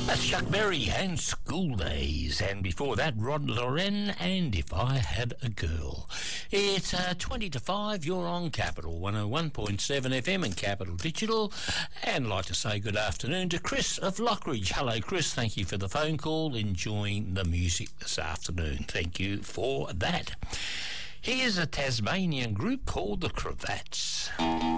That's Chuck Berry and School Days, and before that Rod Loren and If I Had a Girl. It's 20 to 5, you're on Capital 101.7 FM and Capital Digital, and I'd like to say good afternoon to Chris of Lockridge. Hello Chris, thank you for the phone call, enjoying the music this afternoon. Thank you for that. Here's a Tasmanian group called the Cravats.